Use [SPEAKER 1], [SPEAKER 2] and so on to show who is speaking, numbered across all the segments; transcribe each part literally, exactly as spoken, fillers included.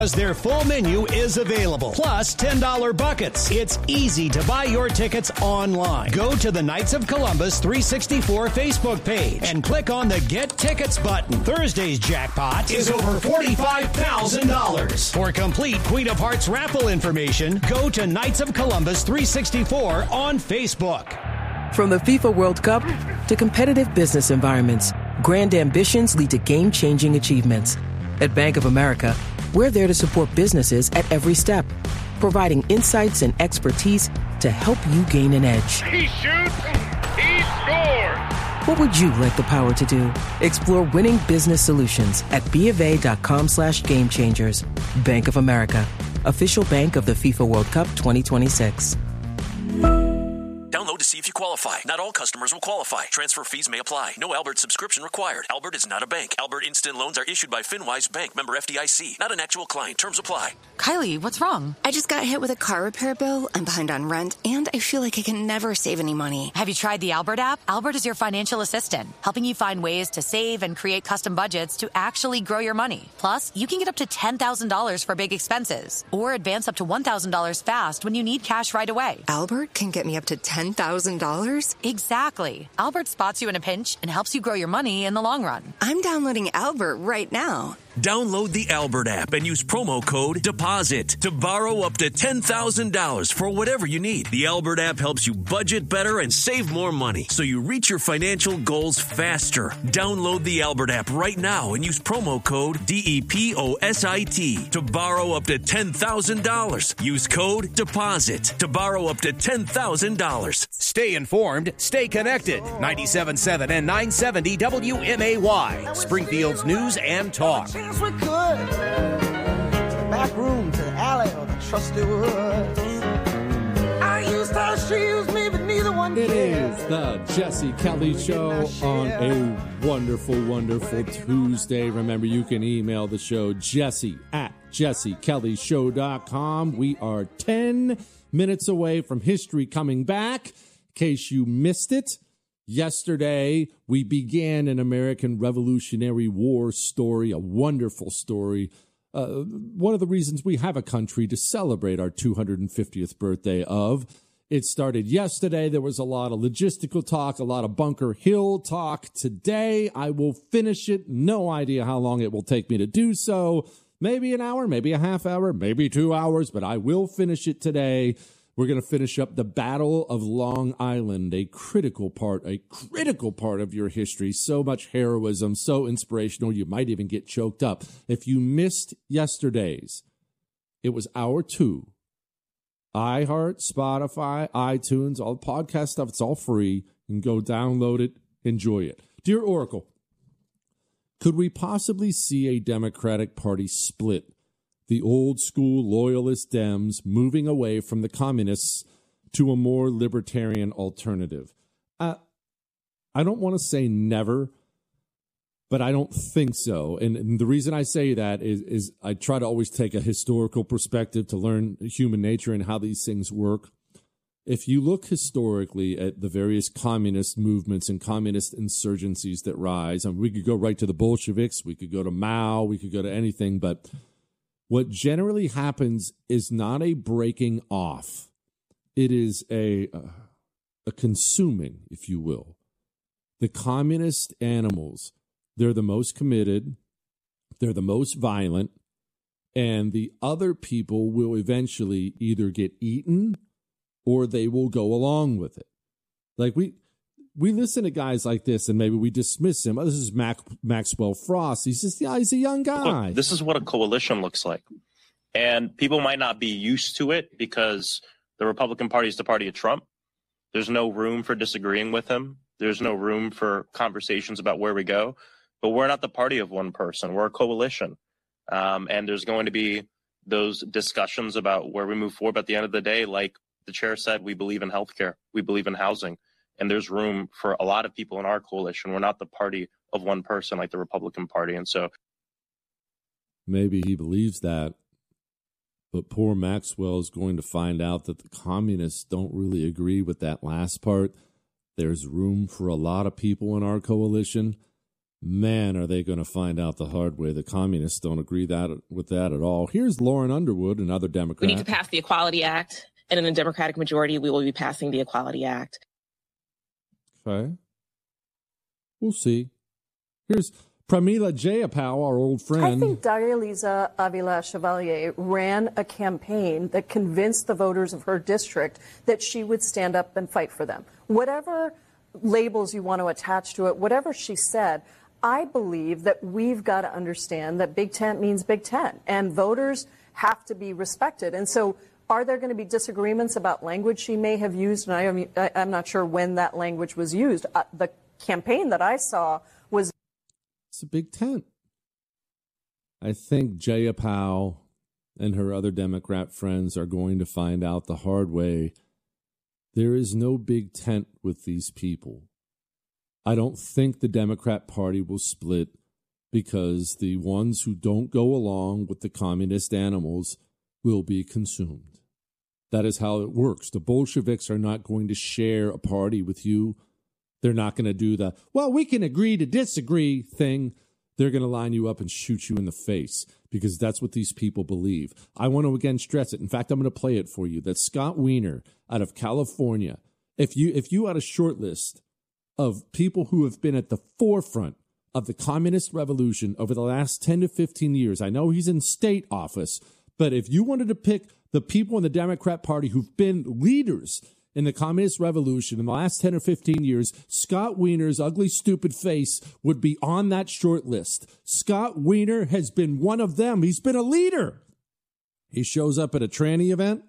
[SPEAKER 1] As their full menu is available, plus ten dollar buckets. It's easy to buy your tickets online. Go to the Knights of Columbus three sixty-four Facebook page and click on the Get Tickets button. Thursday's jackpot is over forty-five thousand dollars. For complete Queen of Hearts raffle information, go to Knights of Columbus three sixty-four on Facebook.
[SPEAKER 2] From the FIFA World Cup to competitive business environments, grand ambitions lead to game-changing achievements. At Bank of America, we're there to support businesses at every step, providing insights and expertise to help you gain an edge.
[SPEAKER 3] He shoots, he scores!
[SPEAKER 2] What would you like the power to do? Explore winning business solutions at BofA.com slash game changers. Bank of America, official bank of the FIFA World Cup twenty twenty-six.
[SPEAKER 4] Download to see if you qualify. Not all customers will qualify. Transfer fees may apply. No Albert subscription required. Albert is not a bank. Albert Instant Loans are issued by FinWise Bank, member F D I C. Not an actual client. Terms apply.
[SPEAKER 5] Kylie, what's wrong?
[SPEAKER 6] I just got hit with a car repair bill. I'm behind on rent, and I feel like I can never save any money.
[SPEAKER 5] Have you tried the Albert app? Albert is your financial assistant, helping you find ways to save and create custom budgets to actually grow your money. Plus, you can get up to ten thousand dollars for big expenses, or advance up to one thousand dollars fast when you need cash right away.
[SPEAKER 6] Albert can get me up to ten thousand dollars?
[SPEAKER 5] Exactly. Albert spots you in a pinch and helps you grow your money in the long run.
[SPEAKER 6] I'm downloading Albert right now.
[SPEAKER 4] Download the Albert app and use promo code DEPOSIT to borrow up to ten thousand dollars for whatever you need. The Albert app helps you budget better and save more money so you reach your financial goals faster. Download the Albert app right now and use promo code D E P O S I T to borrow up to ten thousand dollars. Use code DEPOSIT to borrow up to ten thousand dollars.
[SPEAKER 1] Stay informed, stay connected. ninety-seven point seven and nine seventy W M A Y, Springfield's news and talk.
[SPEAKER 7] Yes, we could. Back room to the alley or the trusty woods. I used to she used me, but neither one
[SPEAKER 8] It
[SPEAKER 7] cares.
[SPEAKER 8] is the Jesse Kelly Show on a wonderful, wonderful Tuesday. Remember, you can email the show, Jesse at jesse kelly show dot com. We are ten minutes away from history coming back. In case you missed it, yesterday, we began an American Revolutionary War story, a wonderful story. Uh, one of the reasons we have a country to celebrate our two hundred fiftieth birthday of. It started yesterday. There was a lot of logistical talk, a lot of Bunker Hill talk. Today, I will finish it. No idea how long it will take me to do so. Maybe an hour, maybe a half hour, maybe two hours, but I will finish it today. We're going to finish up the Battle of Long Island, a critical part, a critical part of your history. So much heroism, so inspirational, you might even get choked up. If you missed yesterday's, it was hour two. iHeart, Spotify, iTunes, all the podcast stuff, it's all free. You can go download it, enjoy it. Dear Oracle, could we possibly see a Democratic Party split? The old school loyalist Dems moving away from the communists to a more libertarian alternative. Uh, I don't want to say never, but I don't think so. And, and the reason I say that is, is I try to always take a historical perspective to learn human nature and how these things work. If you look historically at the various communist movements and communist insurgencies that rise, and we could go right to the Bolsheviks, we could go to Mao, we could go to anything, but what generally happens is not a breaking off. It is a, uh, a consuming, if you will. The communist animals, they're the most committed, they're the most violent, and the other people will eventually either get eaten or they will go along with it. Like we... We listen to guys like this, and maybe we dismiss him. Oh, this is Mac, Maxwell Frost. He's just, yeah, he's a young guy.
[SPEAKER 9] Look, this is what a coalition looks like. And people might not be used to it because the Republican Party is the party of Trump. There's no room for disagreeing with him. There's no room for conversations about where we go. But we're not the party of one person. We're a coalition. Um, and there's going to be those discussions about where we move forward. But at the end of the day, like the chair said, we believe in healthcare. We believe in housing. And there's room for a lot of people in our coalition. We're not the party of one person like the Republican Party. And so
[SPEAKER 8] maybe he believes that, but poor Maxwell is going to find out that the communists don't really agree with that last part. There's room for a lot of people in our coalition. Man, are they going to find out the hard way. The communists don't agree that with that at all. Here's Lauren Underwood, another Democrat.
[SPEAKER 10] We need to pass the Equality Act, and in a Democratic majority, we will be passing the Equality Act.
[SPEAKER 8] Okay. We'll see. Here's Pramila Jayapal, our old friend.
[SPEAKER 11] I think Dialisa Avila Chevalier ran a campaign that convinced the voters of her district that she would stand up and fight for them. Whatever labels you want to attach to it, whatever she said, I believe that we've got to understand that Big Tent means Big Tent, and voters have to be respected. And so are there going to be disagreements about language she may have used? And I am, I'm not sure when that language was used. Uh, the campaign that I saw was...
[SPEAKER 8] It's a Big Tent. I think Jayapal and her other Democrat friends are going to find out the hard way. There is no Big Tent with these people. I don't think the Democrat Party will split because the ones who don't go along with the communist animals will be consumed. That is how it works. The Bolsheviks are not going to share a party with you. They're not going to do the, well, we can agree to disagree thing. They're going to line you up and shoot you in the face because that's what these people believe. I want to again stress it. In fact, I'm going to play it for you. That Scott Wiener out of California, if you if you had a short list of people who have been at the forefront of the communist revolution over the last ten to fifteen years, I know he's in state office, but if you wanted to pick the people in the Democrat Party who've been leaders in the communist revolution in the last ten or fifteen years, Scott Wiener's ugly, stupid face would be on that short list. Scott Wiener has been one of them. He's been a leader. He shows up at a tranny event.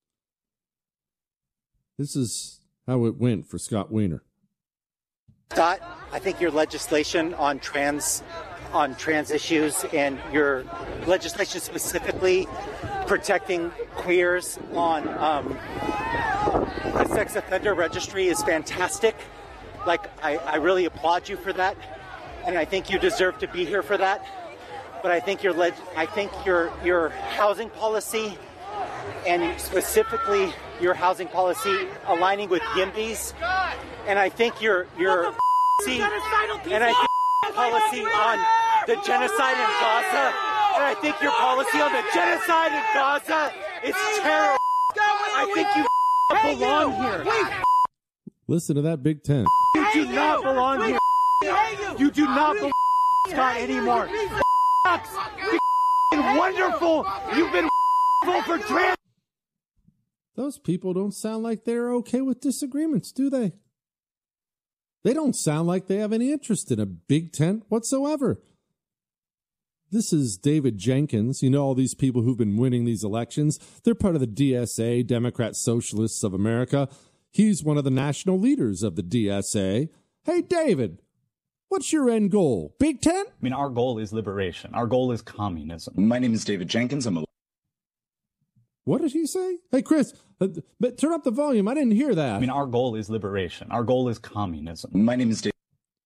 [SPEAKER 8] This is how it went for Scott Wiener.
[SPEAKER 12] Scott, I think your legislation on trans on trans issues and your legislation specifically protecting queers on um, the sex offender registry is fantastic. Like, I, I really applaud you for that, and I think you deserve to be here for that. But I think your leg- I think your your housing policy, and specifically your housing policy aligning with YIMBYs, and I think your your policy, and I think your policy on the genocide in Gaza, and I think your policy on the genocide in Gaza is terrible. I think you belong here.
[SPEAKER 8] Listen to that Big Tent.
[SPEAKER 12] You do not belong here. You do not belong, Scott, anymore. You've been wonderful. You've been wonderful for trans.
[SPEAKER 8] Those people don't sound like they're okay with disagreements, do they? They don't sound like they have any interest in a Big Tent whatsoever. This is David Jenkins. You know, all these people who've been winning these elections, they're part of the D S A, Democrat Socialists of America. He's one of the national leaders of the D S A. Hey, David, what's your end goal? Big Tent?
[SPEAKER 13] I mean, our goal is liberation. Our goal is communism.
[SPEAKER 14] My name is David Jenkins. I'm a...
[SPEAKER 8] What did he say? Hey, Chris, uh, but turn up the volume. I didn't hear that.
[SPEAKER 13] I mean, our goal is liberation. Our goal is communism.
[SPEAKER 14] My name is David.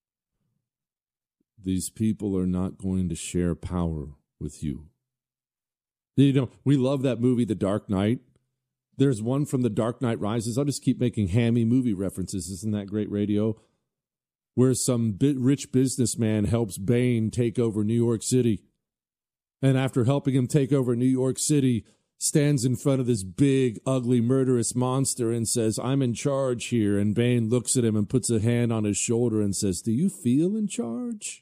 [SPEAKER 8] These people are not going to share power with you. You know, we love that movie, The Dark Knight. There's one from The Dark Knight Rises. I'll just keep making hammy movie references. Isn't that great radio? Where some bit rich businessman helps Bane take over New York City. And after helping him take over New York City, stands in front of this big, ugly, murderous monster and says, I'm in charge here. And Bane looks at him and puts a hand on his shoulder and says, do you feel in charge?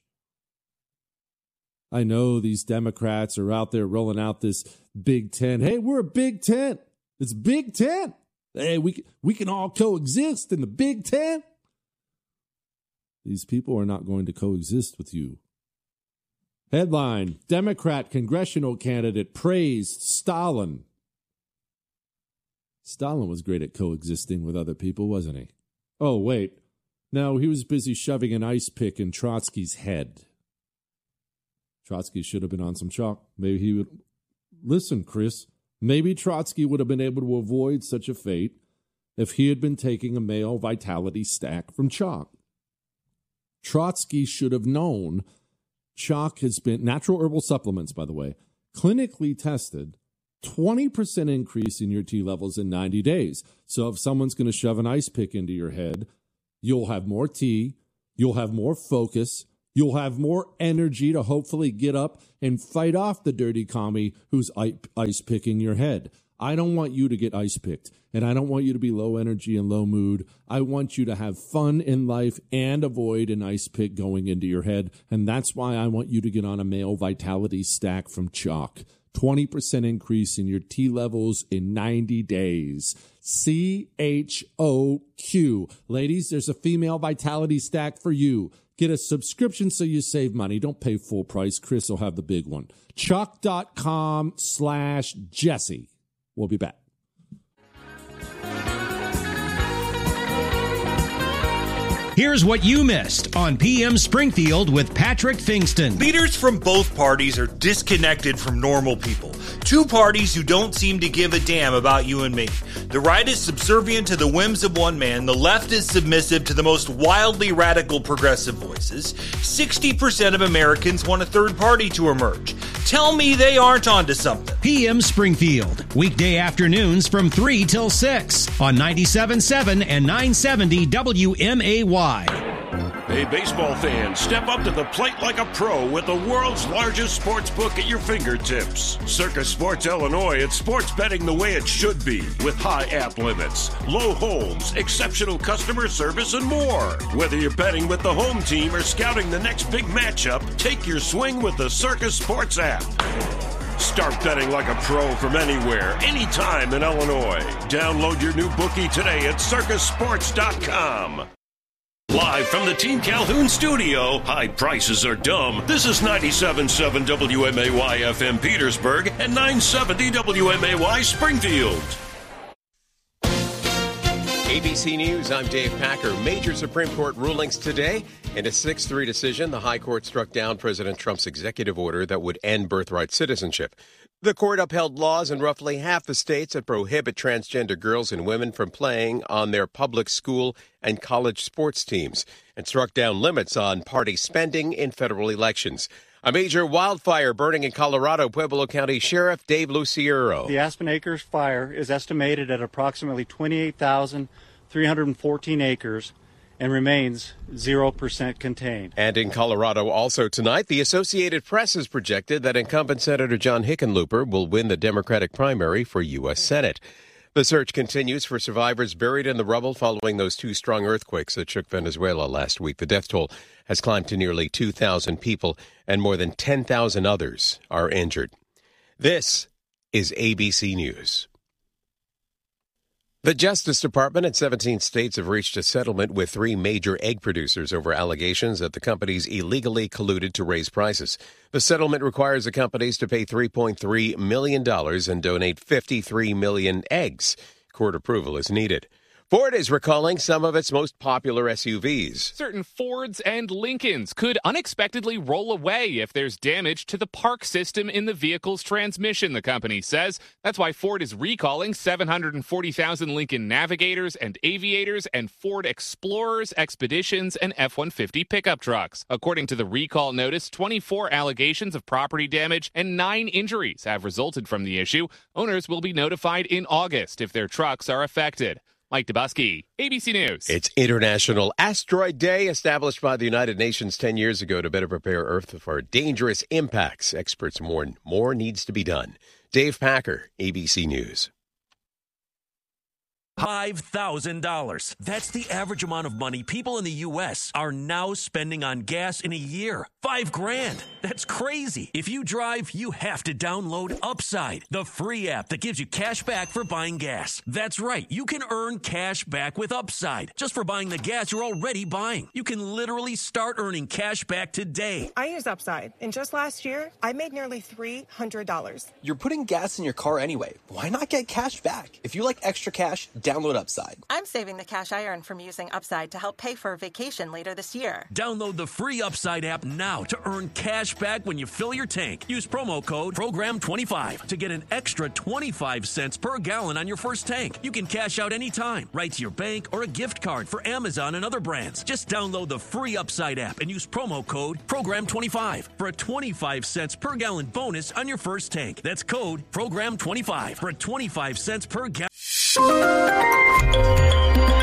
[SPEAKER 8] I know these Democrats are out there rolling out this Big Tent. Hey, we're a Big Tent. It's Big Tent. Hey, we, we can all coexist in the Big Tent. These people are not going to coexist with you. Headline, Democrat congressional candidate praised Stalin. Stalin was great at coexisting with other people, wasn't he? Oh, wait. No, he was busy shoving an ice pick in Trotsky's head. Trotsky should have been on some chalk. Maybe he would... Listen, Chris, maybe Trotsky would have been able to avoid such a fate if he had been taking a male vitality stack from chalk. Trotsky should have known chalk has been, natural herbal supplements, by the way, clinically tested, twenty percent increase in your T levels in ninety days. So if someone's going to shove an ice pick into your head, you'll have more T, you'll have more focus, You'll have more energy to hopefully get up and fight off the dirty commie who's ice picking your head. I don't want you to get ice picked, and I don't want you to be low energy and low mood. I want you to have fun in life and avoid an ice pick going into your head, and that's why I want you to get on a male vitality stack from Chalk. twenty percent increase in your T levels in ninety days. C H O Q. Ladies, there's a female vitality stack for you. Get a subscription so you save money. Don't pay full price. Chris will have the big one. Chalk.com slash Jesse. We'll be back.
[SPEAKER 1] Here's what you missed on P M Springfield with Patrick Fingston.
[SPEAKER 14] Leaders from both parties are disconnected from normal people. Two parties who don't seem to give a damn about you and me. The right is subservient to the whims of one man. The left is submissive to the most wildly radical progressive voices. sixty percent of Americans want a third party to emerge. Tell me they aren't onto something.
[SPEAKER 1] P M Springfield, weekday afternoons from three till six on ninety-seven point seven and nine seventy W M A Y.
[SPEAKER 15] Hey, baseball fans, step up to the plate like a pro with the world's largest sports book at your fingertips. Circus Sports Illinois, it's sports betting the way it should be, with high app limits, low holds, exceptional customer service, and more. Whether you're betting with the home team or scouting the next big matchup, take your swing with the Circus Sports app. Start betting like a pro from anywhere, anytime in Illinois. Download your new bookie today at circus sports dot com. Live from the Team Calhoun studio, high prices are dumb. This is ninety-seven point seven W M A Y F M Petersburg and nine seventy W M A Y Springfield.
[SPEAKER 16] A B C News, I'm Dave Packer. Major Supreme Court rulings today. In a six three decision, the High Court struck down President Trump's executive order that would end birthright citizenship. The court upheld laws in roughly half the states that prohibit transgender girls and women from playing on their public school and college sports teams and struck down limits on party spending in federal elections. A major wildfire burning in Colorado. Pueblo County Sheriff Dave Luciero.
[SPEAKER 17] The Aspen Acres fire is estimated at approximately twenty-eight thousand three hundred fourteen acres and remains zero percent contained.
[SPEAKER 16] And in Colorado also tonight, the Associated Press has projected that incumbent Senator John Hickenlooper will win the Democratic primary for U S Senate. The search continues for survivors buried in the rubble following those two strong earthquakes that shook Venezuela last week. The death toll has climbed to nearly two thousand people, and more than ten thousand others are injured. This is A B C News. The Justice Department and seventeen states have reached a settlement with three major egg producers over allegations that the companies illegally colluded to raise prices. The settlement requires the companies to pay three point three million dollars and donate fifty-three million eggs. Court approval is needed. Ford is recalling some of its most popular S U Vs.
[SPEAKER 18] Certain Fords and Lincolns could unexpectedly roll away if there's damage to the park system in the vehicle's transmission, the company says. That's why Ford is recalling seven hundred forty thousand Lincoln Navigators and Aviators and Ford Explorers, Expeditions, and F one fifty pickup trucks. According to the recall notice, twenty-four allegations of property damage and nine injuries have resulted from the issue. Owners will be notified in August if their trucks are affected. Mike Dubusky, A B C News.
[SPEAKER 16] It's International Asteroid Day, established by the United Nations ten years ago to better prepare Earth for dangerous impacts. Experts warn more needs to be done. Dave Packer, A B C News.
[SPEAKER 4] five thousand dollars. That's the average amount of money people in the U S are now spending on gas in a year. Five grand. That's crazy. If you drive, you have to download Upside, the free app that gives you cash back for buying gas. That's right. You can earn cash back with Upside just for buying the gas you're already buying. You can literally start earning cash back today.
[SPEAKER 19] I use Upside, and just last year, I made nearly three hundred dollars.
[SPEAKER 20] You're putting gas in your car anyway. Why not get cash back? If you like extra cash, download Upside.
[SPEAKER 19] I'm saving the cash I earn from using Upside to help pay for a vacation later this year.
[SPEAKER 4] Download the free Upside app now to earn cash back when you fill your tank. Use promo code program twenty-five to get an extra twenty-five cents per gallon on your first tank. You can cash out anytime, right to your bank or a gift card for Amazon and other brands. Just download the free Upside app and use promo code program twenty-five for a twenty-five cents per gallon bonus on your first tank. That's code program twenty-five for a twenty-five cents per gallon.
[SPEAKER 21] From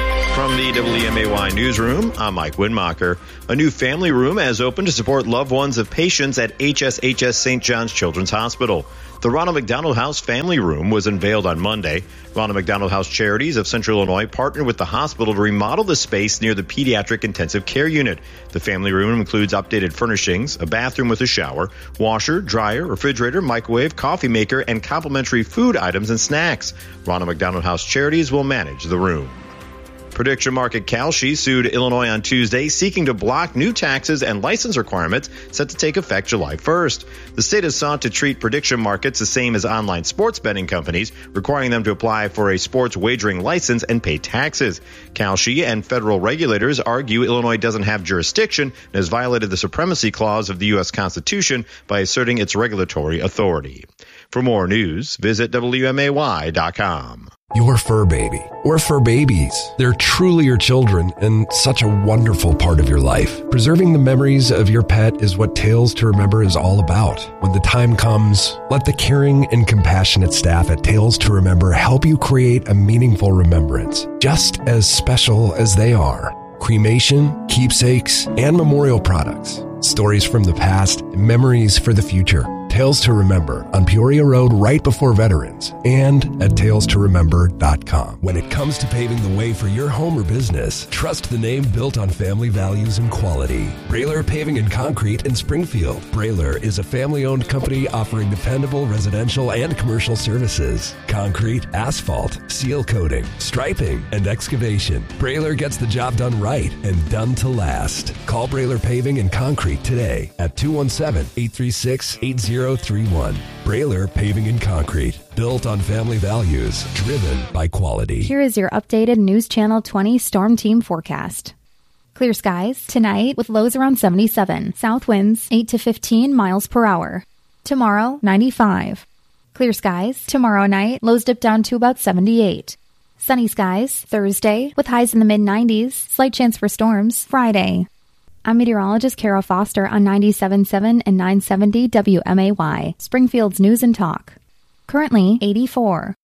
[SPEAKER 21] From the W M A Y newsroom, I'm Mike Widmacher. A new family room has opened to support loved ones of patients at H S H S Saint John's Children's Hospital. The Ronald McDonald House Family Room was unveiled on Monday. Ronald McDonald House Charities of Central Illinois partnered with the hospital to remodel the space near the pediatric intensive care unit. The family room includes updated furnishings, a bathroom with a shower, washer, dryer, refrigerator, microwave, coffee maker, and complimentary food items and snacks. Ronald McDonald House Charities will manage the room. Prediction market Kalshi sued Illinois on Tuesday, seeking to block new taxes and license requirements set to take effect July first. The state has sought to treat prediction markets the same as online sports betting companies, requiring them to apply for a sports wagering license and pay taxes. Kalshi and federal regulators argue Illinois doesn't have jurisdiction and has violated the supremacy clause of the U S Constitution by asserting its regulatory authority. For more news, visit W M A Y dot com.
[SPEAKER 22] Your fur baby, or fur babies. They're truly your children and such a wonderful part of your life. Preserving the memories of your pet is what Tales to Remember is all about. When the time comes, let the caring and compassionate staff at Tales to Remember help you create a meaningful remembrance, just as special as they are. Cremation, keepsakes, and memorial products. Stories from the past and memories for the future. Tales to Remember on Peoria Road right before Veterans and at tales to remember dot com. When it comes to paving the way for your home or business, trust the name built on family values and quality. Brailer Paving and Concrete in Springfield. Brailer is a family-owned company offering dependable residential and commercial services. Concrete, asphalt, seal coating, striping, and excavation. Brailer gets the job done right and done to last. Call Brailer Paving and Concrete today at two one seven, eight three six, eight zero three one. Brailer Paving and Concrete, built on family values, driven by quality.
[SPEAKER 23] Here is your updated News Channel twenty Storm Team forecast. Clear skies tonight with lows around seventy-seven. South winds eight to fifteen miles per hour. Tomorrow, ninety-five. Clear skies tomorrow night, lows dip down to about seventy-eight. Sunny skies Thursday with highs in the mid nineties. Slight chance for storms Friday. I'm meteorologist Kara Foster on ninety-seven point seven and nine seventy W M A Y, Springfield's News and Talk. Currently eighty-four.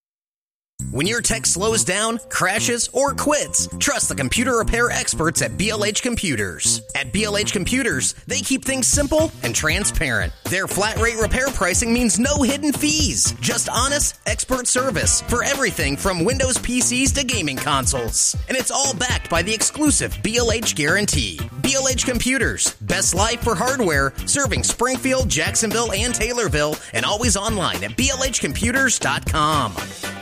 [SPEAKER 24] When your tech slows down, crashes, or quits, trust the computer repair experts at B L H Computers. At B L H Computers, they keep things simple and transparent. Their flat rate repair pricing means no hidden fees, just honest, expert service for everything from Windows P Cs to gaming consoles. And it's all backed by the exclusive B L H guarantee. B L H Computers, best life for hardware, serving Springfield, Jacksonville, and Taylorville, and always online at B L H computers dot com.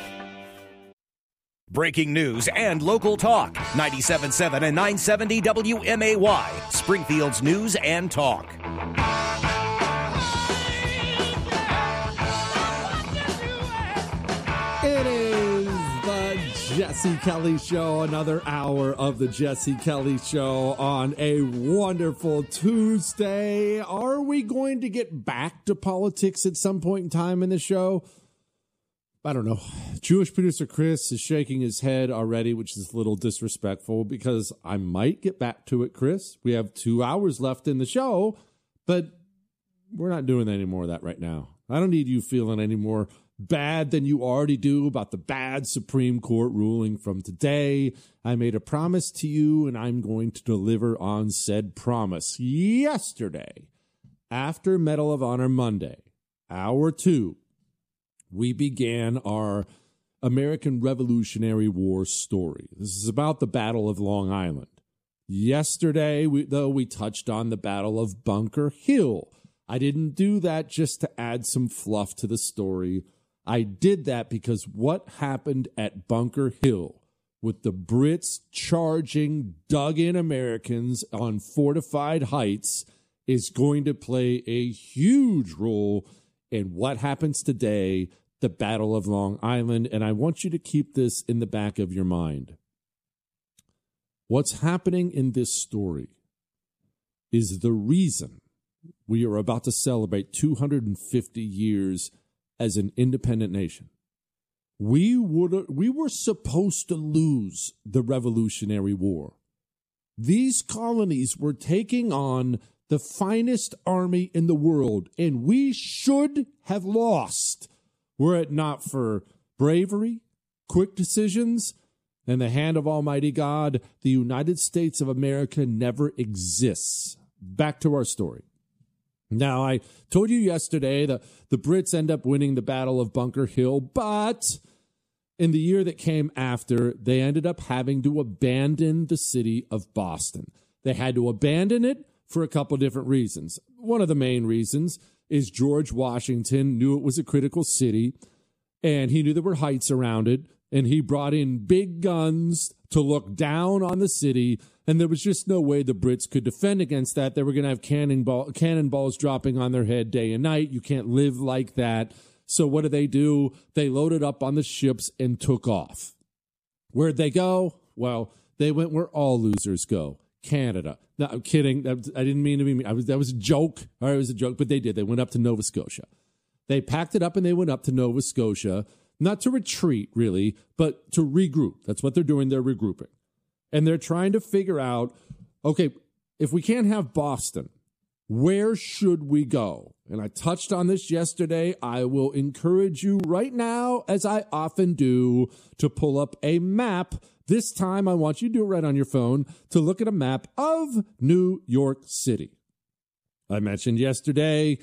[SPEAKER 1] Breaking news and local talk. ninety-seven point seven and nine seventy W M A Y, Springfield's News and Talk.
[SPEAKER 8] It is the Jesse Kelly Show, another hour of the Jesse Kelly Show on a wonderful Tuesday. Are we going to get back to politics at some point in time in the show? I don't know. Jewish producer Chris is shaking his head already, which is a little disrespectful because I might get back to it, Chris. We have two hours left in the show, but we're not doing any more of that right now. I don't need you feeling any more bad than you already do about the bad Supreme Court ruling from today. I made a promise to you, and I'm going to deliver on said promise. Yesterday, after Medal of Honor Monday, hour two, we began our American Revolutionary War story. This is about the Battle of Long Island. Yesterday, we, though, we touched on the Battle of Bunker Hill. I didn't do that just to add some fluff to the story. I did that because what happened at Bunker Hill with the Brits charging dug-in Americans on fortified heights is going to play a huge role in what happens today, the Battle of Long Island. And I want you to keep this in the back of your mind. What's happening in this story is the reason we are about to celebrate two hundred fifty years as an independent nation. We would we were supposed to lose the Revolutionary War. These colonies were taking on the finest army in the world, and we should have lost were it not for bravery, quick decisions, In the hand of Almighty God, the United States of America never exists. Back to our story. Now, I told you yesterday that the Brits end up winning the Battle of Bunker Hill, but in the year that came after, they ended up having to abandon the city of Boston. They had to abandon it for a couple different reasons. One of the main reasons is George Washington knew it was a critical city, and he knew there were heights around it, and he brought in big guns to look down on the city, and there was just no way the Brits could defend against that. They were going to have cannonball, cannonballs dropping on their head day and night. You can't live like that. So what did they do? They loaded up on the ships and took off. Where'd they go? Well, they went where all losers go, Canada. No, I'm kidding. I didn't mean to be mean. I was, that was a joke. All right, it was a joke, but they did. They went up to Nova Scotia. They packed it up and they went up to Nova Scotia, not to retreat, really, but to regroup. That's what they're doing. They're regrouping. And they're trying to figure out, okay, if we can't have Boston, where should we go? And I touched on this yesterday. I will encourage you right now, as I often do, to pull up a map. This time, I want you to do it right on your phone, to look at a map of New York City. I mentioned yesterday,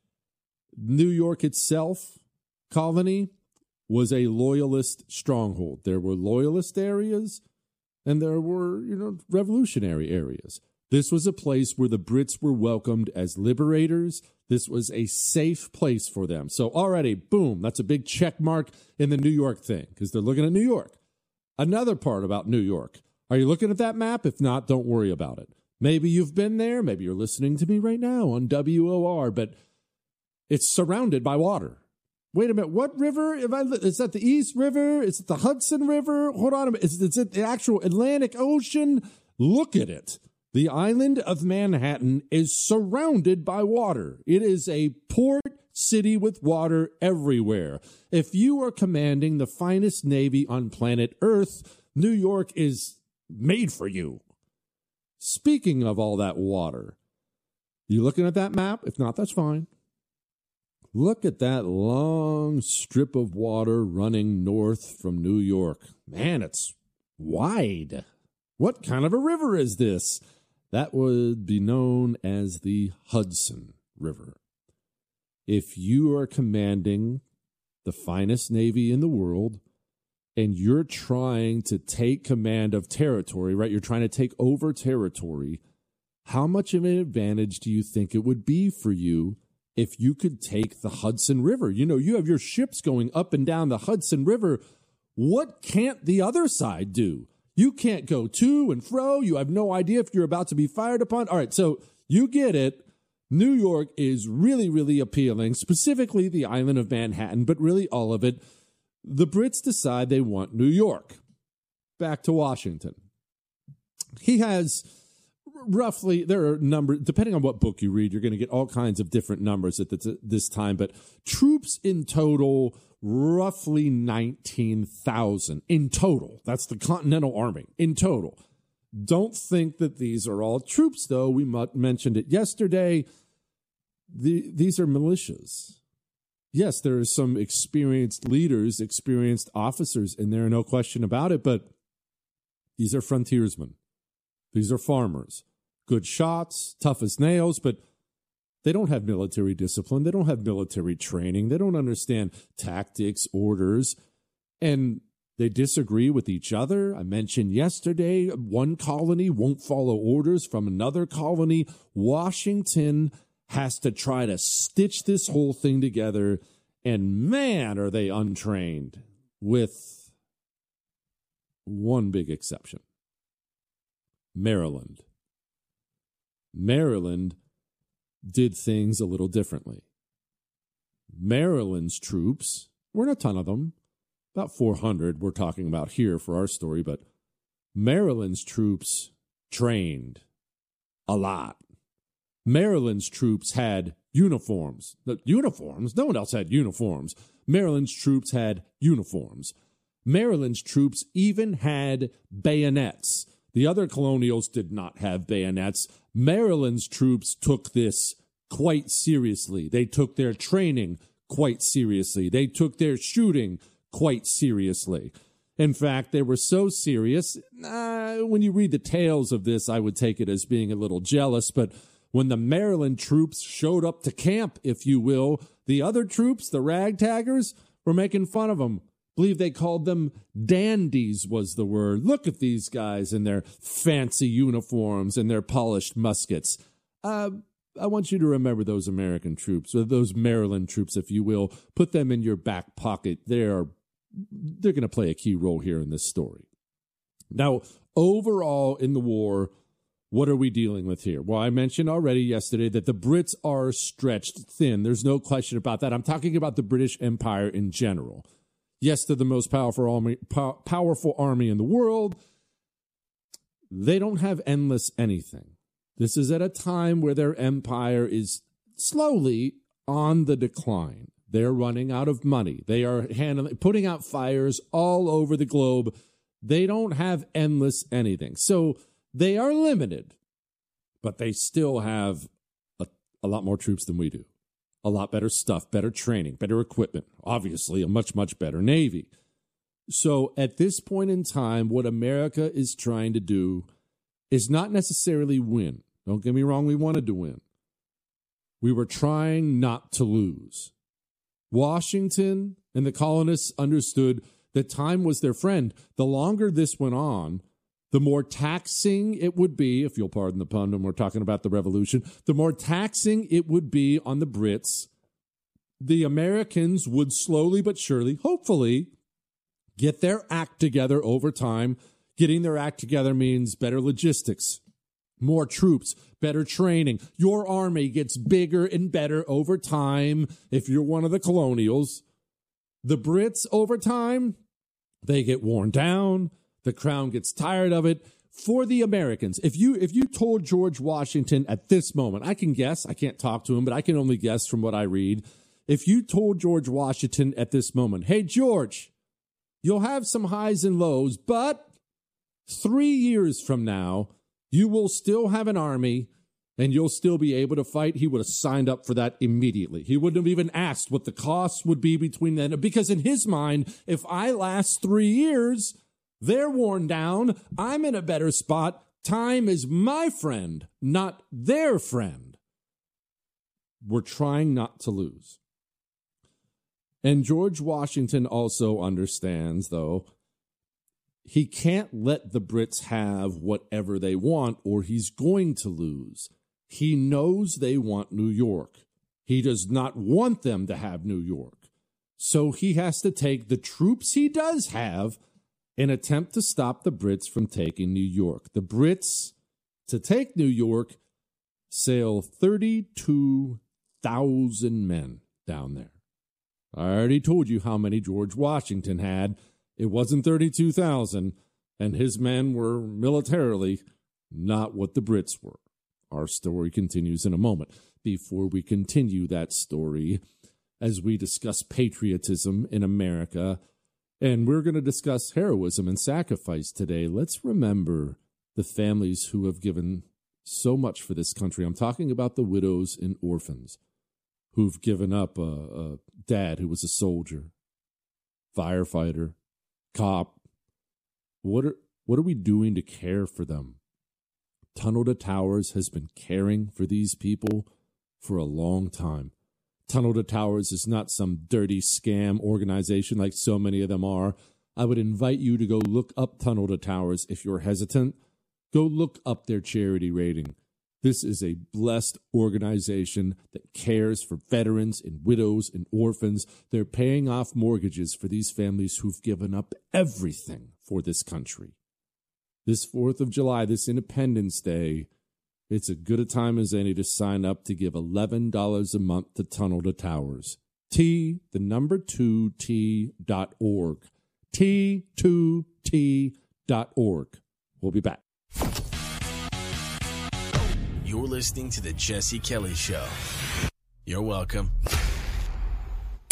[SPEAKER 8] New York itself, colony, was a loyalist stronghold. There were loyalist areas, and there were, you know, revolutionary areas. This was a place where the Brits were welcomed as liberators. This was a safe place for them. So already, boom, that's a big check mark in the New York thing, because they're looking at New York. Another part about New York. Are you looking at that map? If not, don't worry about it. Maybe you've been there. Maybe you're listening to me right now on W O R, but it's surrounded by water. Wait a minute. What river? If I, is that the East River? Is it the Hudson River? Hold on a minute. Is, is it the actual Atlantic Ocean? Look at it. The island of Manhattan is surrounded by water. It is a port city with water everywhere. If you are commanding the finest navy on planet Earth, New York is made for you. Speaking of all that water, you looking at that map? If not, that's fine. Look at that long strip of water running north from New York. Man, it's wide. What kind of a river is this? That would be known as the Hudson River. If you are commanding the finest navy in the world and you're trying to take command of territory, right? You're trying to take over territory. How much of an advantage do you think it would be for you if you could take the Hudson River? You know, you have your ships going up and down the Hudson River. What can't the other side do? You can't go to and fro. You have no idea if you're about to be fired upon. All right, so you get it. New York is really, really appealing, specifically the island of Manhattan, but really all of it. The Brits decide they want New York. Back to Washington. He has roughly, there are numbers, depending on what book you read, you're going to get all kinds of different numbers at this time, but troops in total, roughly nineteen thousand in total. That's the Continental Army in total. Don't think that these are all troops, though. We mentioned it yesterday. The, these are militias. Yes, there are some experienced leaders, experienced officers in there, no question about it, but these are frontiersmen. These are farmers. Good shots, tough as nails, but they don't have military discipline. They don't have military training. They don't understand tactics, orders, and they disagree with each other. I mentioned yesterday, one colony won't follow orders from another colony. Washington has to try to stitch this whole thing together, and man, are they untrained, with one big exception. Maryland. Maryland did things a little differently. Maryland's troops, weren't a ton of them, about four hundred we're talking about here for our story, but Maryland's troops trained a lot. Maryland's troops had uniforms. The uniforms? No one else had uniforms. Maryland's troops had uniforms. Maryland's troops even had bayonets. The other colonials did not have bayonets. Maryland's troops took this quite seriously. They took their training quite seriously. They took their shooting quite seriously. In fact, they were so serious. Uh, when you read the tales of this, I would take it as being a little jealous. But when the Maryland troops showed up to camp, if you will, the other troops, the ragtaggers, were making fun of them. I believe they called them dandies was the word. Look at these guys in their fancy uniforms and their polished muskets. Uh, I want you to remember those American troops, or those Maryland troops, if you will. Put them in your back pocket. They are They're going to play a key role here in this story. Now, overall in the war, what are we dealing with here? Well, I mentioned already yesterday that the Brits are stretched thin. There's no question about that. I'm talking about the British Empire in general. Yes, they're the most powerful army, pow- powerful army in the world. They don't have endless anything. This is at a time where their empire is slowly on the decline. They're running out of money. They are handling, putting out fires all over the globe. They don't have endless anything. So they are limited, but they still have a, a lot more troops than we do. A lot better stuff, better training, better equipment. Obviously, a much, much better Navy. So at this point in time, what America is trying to do is not necessarily win. Don't get me wrong, we wanted to win. We were trying not to lose. Washington and the colonists understood that time was their friend. The longer this went on, the more taxing it would be, if you'll pardon the pun when we're talking about the revolution, the more taxing it would be on the Brits. The Americans would slowly but surely, hopefully, get their act together over time. Getting their act together means better logistics, more troops, better training. Your army gets bigger and better over time if you're one of the colonials. The Brits, over time, they get worn down. The crown gets tired of it. For the Americans, if you if you told George Washington at this moment, I can guess, I can't talk to him, but I can only guess from what I read. If you told George Washington at this moment, hey, George, you'll have some highs and lows, but three years from now, you will still have an army and you'll still be able to fight, he would have signed up for that immediately. He wouldn't have even asked what the costs would be between then, because in his mind, if I last three years, they're worn down, I'm in a better spot. Time is my friend, not their friend. We're trying not to lose. And George Washington also understands, though, he can't let the Brits have whatever they want or he's going to lose. He knows they want New York. He does not want them to have New York. So he has to take the troops he does have and attempt to stop the Brits from taking New York. The Brits, to take New York, sail thirty-two thousand men down there. I already told you how many George Washington had. It wasn't thirty-two thousand, and his men were militarily not what the Brits were. Our story continues in a moment. Before we continue that story, as we discuss patriotism in America, and we're going to discuss heroism and sacrifice today, let's remember the families who have given so much for this country. I'm talking about the widows and orphans who've given up a, a dad who was a soldier, firefighter, cop. What are what are we doing to care for them? Tunnel to Towers has been caring for these people for a long time. Tunnel to Towers is not some dirty scam organization like so many of them are. I would invite you to go look up Tunnel to Towers if you're hesitant. Go look up their charity rating. This is a blessed organization that cares for veterans and widows and orphans. They're paying off mortgages for these families who've given up everything for this country. This fourth of July, this Independence Day, it's as good a time as any to sign up to give eleven dollars a month to Tunnel to Towers. T, the number two, T dot org. T two T dot org. We'll be back.
[SPEAKER 2] You're listening to The Jesse Kelly Show. You're welcome.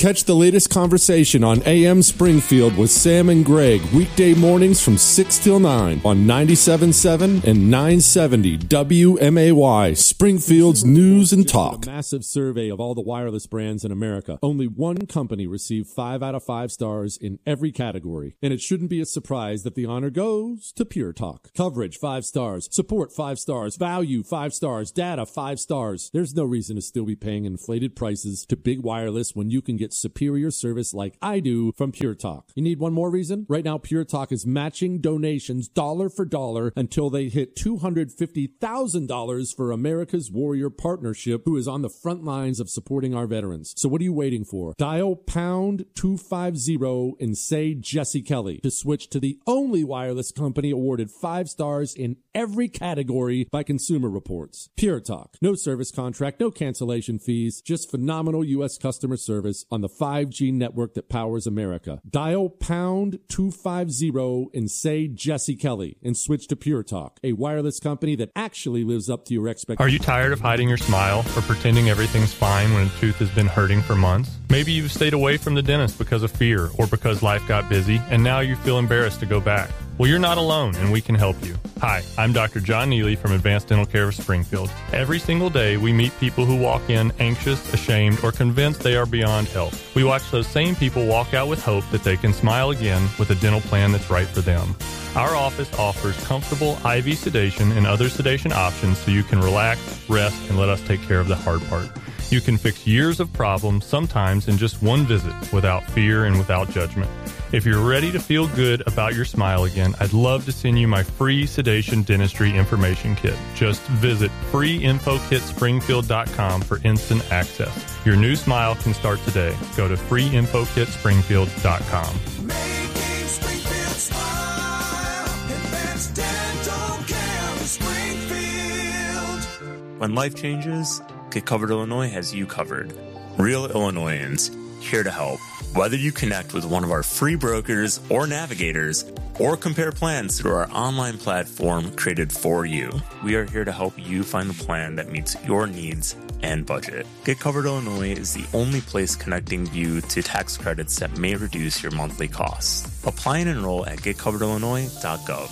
[SPEAKER 8] Catch the latest conversation on A M Springfield with Sam and Greg, weekday mornings from six till nine on ninety-seven point seven and nine seventy W M A Y, Springfield's News and Talk. A massive survey of all the wireless brands in America. Only one company received five out of five stars in every category. And it shouldn't be a surprise that the honor goes to Pure Talk. Coverage, five stars. Support, five stars. Value, five stars. Data, five stars. There's no reason to still be paying inflated prices to big wireless when you can get superior service like I do from Pure Talk. You need one more reason? Right now, Pure Talk is matching donations dollar for dollar until they hit two hundred fifty thousand dollars for America's Warrior Partnership, who is on the front lines of supporting our veterans. So what are you waiting for? Dial pound two fifty and say Jesse Kelly to switch to the only wireless company awarded five stars in every category by Consumer Reports. Pure Talk. No service contract, no cancellation fees, just phenomenal U S customer service on the five G network that powers America. Dial pound two fifty and say Jesse Kelly and switch to Pure Talk, a wireless company that actually lives up to your expectations.
[SPEAKER 2] Are you tired of hiding your smile or pretending everything's fine when a tooth has been hurting for months? Maybe you've stayed away from the dentist because of fear or because life got busy and now you feel embarrassed to go back. Well, you're not alone, and we can help you. Hi, I'm Doctor John Neely from Advanced Dental Care of Springfield. Every single day, we meet people who walk in anxious, ashamed, or convinced they are beyond help. We watch those same people walk out with hope that they can smile again with a dental plan that's right for them. Our office offers comfortable I V sedation and other sedation options so you can relax, rest, and let us take care of the hard part. You can fix years of problems, sometimes in just one visit, without fear and without judgment. If you're ready to feel good about your smile again, I'd love to send you my free sedation dentistry information kit. Just visit free info kit springfield dot com for instant access. Your new smile can start today. Go to free info kit springfield dot com.
[SPEAKER 3] Making Springfield smile. Advanced Dental Care of Springfield.
[SPEAKER 5] When life changes, Get Covered Illinois has you covered. Real Illinoisans, here to help. Whether you connect with one of our free brokers or navigators, or compare plans through our online platform created for you, we are here to help you find the plan that meets your needs and budget. Get Covered Illinois is the only place connecting you to tax credits that may reduce your monthly costs. Apply and enroll at get covered illinois dot gov.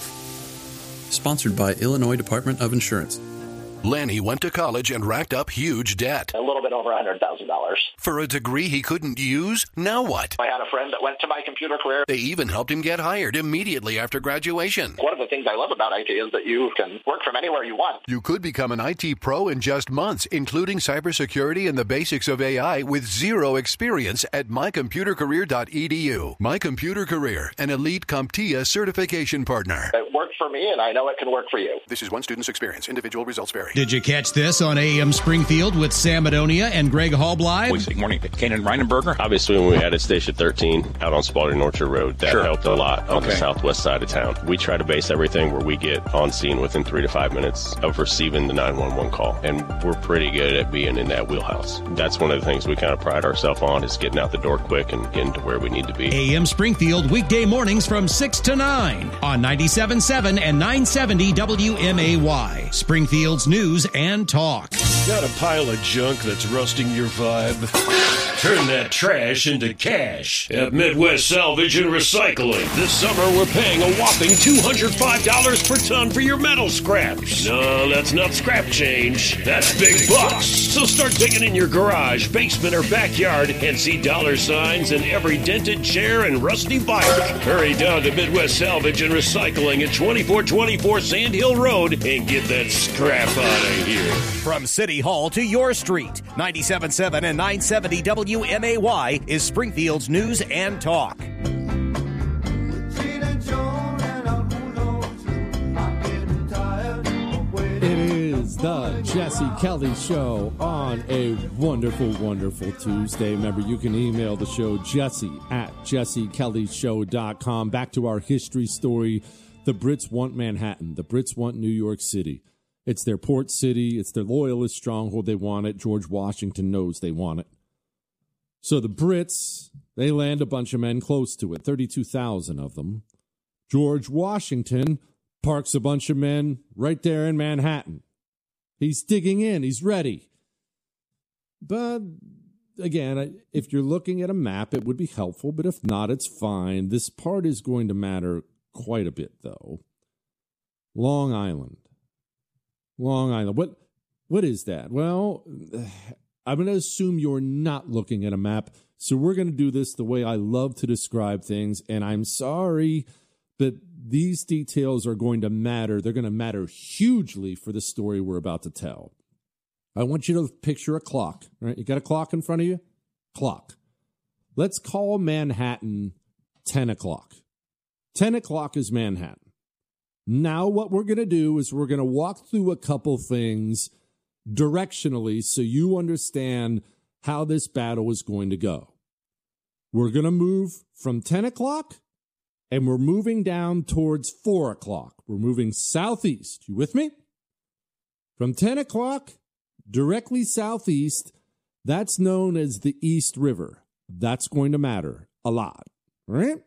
[SPEAKER 6] Sponsored by Illinois Department of Insurance.
[SPEAKER 25] Lanny went to college and racked up huge debt.
[SPEAKER 26] A little bit over one hundred thousand dollars.
[SPEAKER 25] For a degree he couldn't use? Now what?
[SPEAKER 26] I had a friend that went to My Computer Career.
[SPEAKER 25] They even helped him get hired immediately after graduation.
[SPEAKER 26] One of the things I love about I T is that you can work from anywhere you want.
[SPEAKER 25] You could become an I T pro in just months, including cybersecurity and the basics of A I with zero experience at my computer career dot e d u. My Computer Career, an elite CompTIA certification partner.
[SPEAKER 26] It worked for me, and I know it can work for you.
[SPEAKER 25] This is one student's experience. Individual results vary.
[SPEAKER 1] Did you catch this on A M Springfield with Sam Madonia and Greg Hallbly?
[SPEAKER 27] We say good morning to Kanan Reinenberger.
[SPEAKER 28] Obviously, when we added Station thirteen out on Spalding Orchard Road, that
[SPEAKER 27] Sure.
[SPEAKER 28] helped a lot on
[SPEAKER 27] Okay.
[SPEAKER 28] the southwest side of town. We try to base everything where we get on scene within three to five minutes of receiving the nine one one call, and we're pretty good at being in that wheelhouse. That's one of the things we kind of pride ourselves on, is getting out the door quick and getting to where we need to be.
[SPEAKER 1] A M Springfield weekday mornings from six to nine on ninety-seven point seven and nine seventy W M A Y, Springfield's News and Talk.
[SPEAKER 15] Got a pile of junk that's rusting your vibe? Turn that trash into cash at Midwest Salvage and Recycling. This summer, we're paying a whopping two hundred five dollars per ton for your metal scraps. No, that's not scrap change. That's big bucks. So start digging in your garage, basement, or backyard and see dollar signs in every dented chair and rusty bike. Hurry down to Midwest Salvage and Recycling at twenty-four twenty-four Sand Hill Road and get that scrap out of here.
[SPEAKER 1] From City Hall to your street, ninety-seven point seven and nine seventy W M A Y is Springfield's News and Talk.
[SPEAKER 8] It is the Jesse Kelly Show on a wonderful, wonderful Tuesday. Remember, you can email the show, Jesse at jesse kelly show dot com. Back to our history story. The Brits want Manhattan. The Brits want New York City. It's their port city. It's their loyalist stronghold. They want it. George Washington knows they want it. So the Brits, they land a bunch of men close to it, thirty-two thousand of them. George Washington parks a bunch of men right there in Manhattan. He's digging in. He's ready. But again, if you're looking at a map, it would be helpful, but if not, it's fine. This part is going to matter quite a bit, though. Long Island. Long Island. What? What is that? Well, I'm going to assume you're not looking at a map, so we're going to do this the way I love to describe things, and I'm sorry, but these details are going to matter. They're going to matter hugely for the story we're about to tell. I want you to picture a clock, right? You got a clock in front of you? Clock. Let's call Manhattan ten o'clock. ten o'clock is Manhattan. Now what we're going to do is we're going to walk through a couple things directionally so you understand how this battle is going to go. We're going to move from ten o'clock and we're moving down towards four o'clock. We're moving southeast. You with me? From ten o'clock, directly southeast, that's known as the East River. That's going to matter a lot. All right?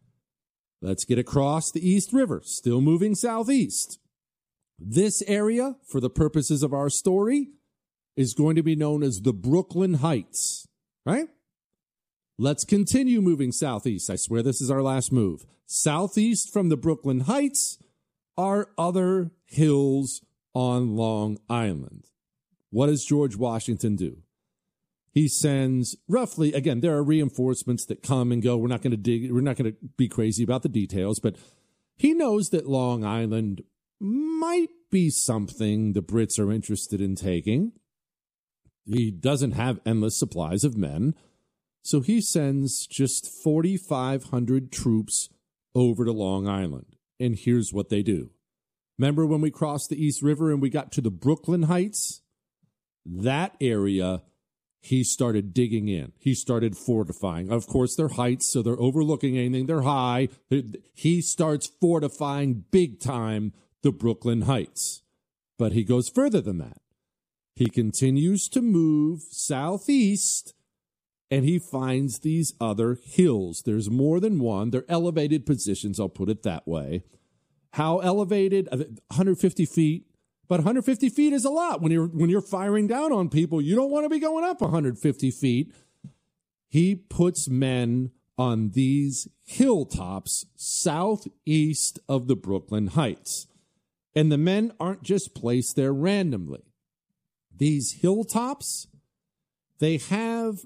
[SPEAKER 8] Let's get across the East River, still moving southeast. This area, for the purposes of our story, is going to be known as the Brooklyn Heights, right? Let's continue moving southeast. I swear this is our last move. Southeast from the Brooklyn Heights are other hills on Long Island. What does George Washington do? He sends roughly, again, there are reinforcements that come and go. We're not going to dig, we're not going to be crazy about the details, but he knows that Long Island might be something the Brits are interested in taking. He doesn't have endless supplies of men, so he sends just forty-five hundred troops over to Long Island. And here's what they do. Remember when we crossed the East River and we got to the Brooklyn Heights? That area, he started digging in. He started fortifying. Of course, they're heights, so they're overlooking anything. They're high. He starts fortifying big time the Brooklyn Heights. But he goes further than that. He continues to move southeast, and he finds these other hills. There's more than one. They're elevated positions, I'll put it that way. How elevated? one hundred fifty feet. But one hundred fifty feet is a lot. When you're when you're firing down on people, you don't want to be going up one hundred fifty feet. He puts men on these hilltops southeast of the Brooklyn Heights. And the men aren't just placed there randomly. These hilltops, they have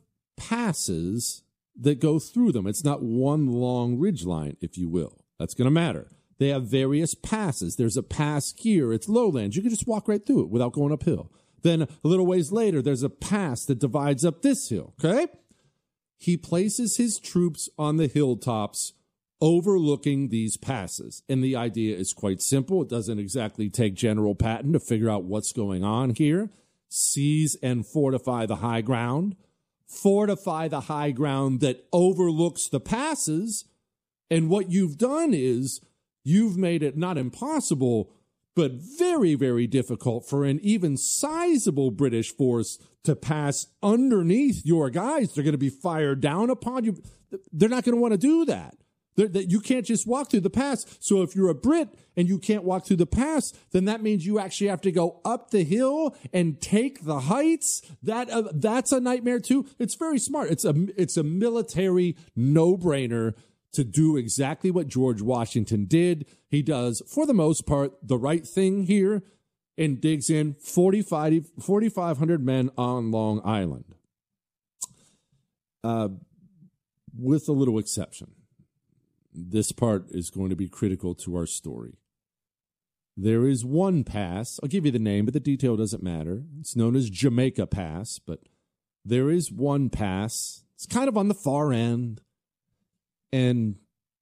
[SPEAKER 8] passes that go through them. It's not one long ridgeline, if you will. That's going to matter. They have various passes. There's a pass here. It's lowlands. You can just walk right through it without going uphill. Then a little ways later, there's a pass that divides up this hill, okay? He places his troops on the hilltops overlooking these passes. And the idea is quite simple. It doesn't exactly take General Patton to figure out what's going on here. Seize and fortify the high ground. Fortify the high ground that overlooks the passes. And what you've done is you've made it not impossible, but very, very difficult for an even sizable British force to pass underneath your guys. They're going to be fired down upon you. They're not going to want to do that. That you can't just walk through the pass. So if you're a Brit and you can't walk through the pass, then that means you actually have to go up the hill and take the heights. That uh, that's a nightmare too. It's very smart. It's a it's a military no-brainer to do exactly what George Washington did. He does, for the most part, the right thing here and digs in forty-five hundred men on Long Island. Uh, with a little exception. This part is going to be critical to our story. There is one pass. I'll give you the name, but the detail doesn't matter. It's known as Jamaica Pass, but there is one pass. It's kind of on the far end, and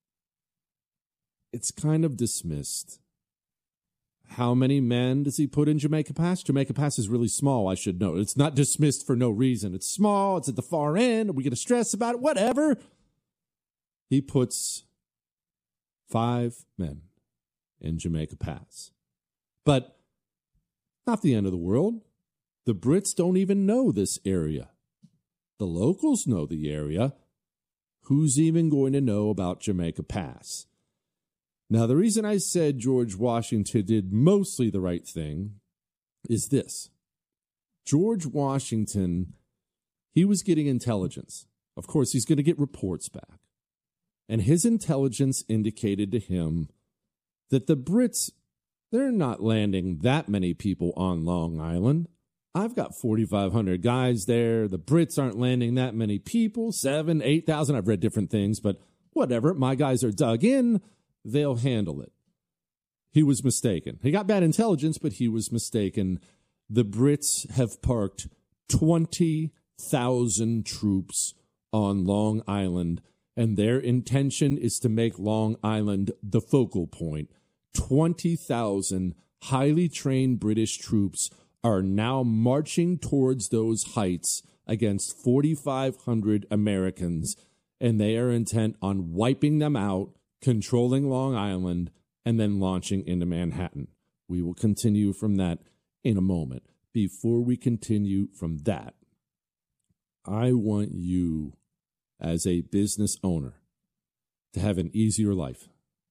[SPEAKER 8] it's kind of dismissed. How many men does he put in Jamaica Pass? Jamaica Pass is really small, I should know. It's not dismissed for no reason. It's small. It's at the far end. Are we going to stress about it? Whatever. He puts five men in Jamaica Pass. But not the end of the world. The Brits don't even know this area. The locals know the area. Who's even going to know about Jamaica Pass? Now, the reason I said George Washington did mostly the right thing is this. George Washington He was getting intelligence. Of course, he's going to get reports back. And his intelligence indicated to him that the Brits, they're not landing that many people on Long Island. I've got forty-five hundred guys there. The Brits aren't landing that many people, seven, eight thousand. I've read different things, but whatever. My guys are dug in. They'll handle it. He was mistaken. He got bad intelligence, but he was mistaken. The Brits have parked twenty thousand troops on Long Island, and their intention is to make Long Island the focal point. twenty thousand highly trained British troops are now marching towards those heights against forty-five hundred Americans, and they are intent on wiping them out, controlling Long Island, and then launching into Manhattan. We will continue from that in a moment. Before we continue from that, I want you, as a business owner, to have an easier life.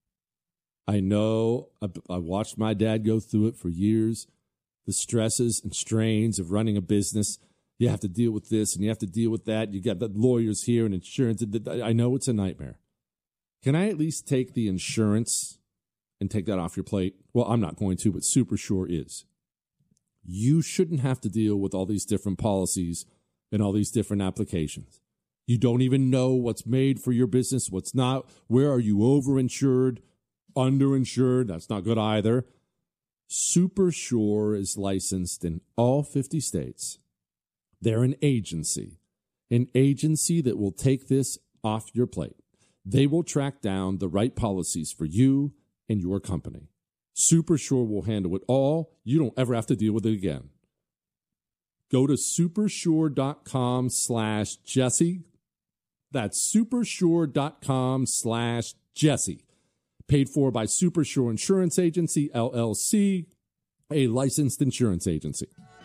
[SPEAKER 8] I know I, I watched my dad go through it for years. The stresses and strains of running a business. You have to deal with this and you have to deal with that. You got the lawyers here and insurance. I know it's a nightmare. Can I at least take the insurance and take that off your plate? Well, I'm not going to, but Supersure is. You shouldn't have to deal with all these different policies and all these different applications. You don't even know what's made for your business, what's not. Where are you overinsured, underinsured? That's not good either. Supersure is licensed in all fifty states. They're an agency, an agency that will take this off your plate. They will track down the right policies for you and your company. Supersure will handle it all. You don't ever have to deal with it again. Go to supersure.com slash Jesse. That's supersure.com slash Jesse. Paid for by Supersure Insurance Agency, L L C, a licensed insurance agency.